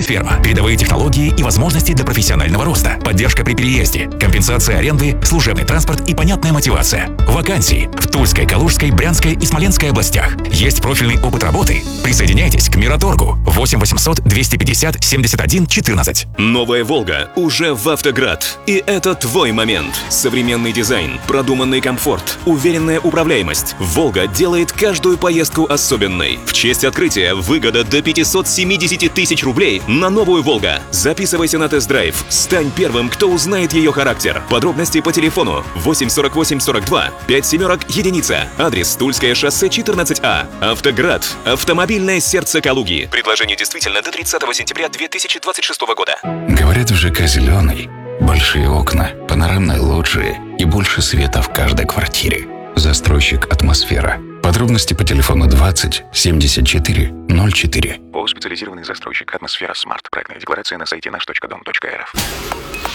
Ферма. Передовые технологии и возможности для профессионального роста. Поддержка при переезде. Компенсация аренды, служебный транспорт и понятная мотивация. Вакансии в Тульской, Калужской, Брянской и Смоленской областях. Есть профильный опыт работы? Присоединяйтесь к Мираторгу. 8 800 250 71 14. Новая «Волга» уже в «Автоград». И это твой момент. Современный дизайн, продуманный комфорт, уверенная управляемость. «Волга» делает каждую поездку особенной. В честь открытия выгода до 570 тысяч рублей на новую «Волга». Записывайся на тест-драйв. Стань первым, кто узнает ее характер. Подробности по телефону 8 48 42 5 семерок единица. Адрес Тульское шоссе 14А. «Автоград». Автомобильное сердце Калуги. Предложение действительно до 30 сентября 2026 года. Говорят, в ЖК «Зеленый» большие окна, панорамные лоджии и больше света в каждой квартире. Застройщик «Атмосфера». Подробности по телефону 20 74 04. ООО «Специализированный застройщик. Атмосфера Смарт». Проектная декларация на сайте наш.дом.рф.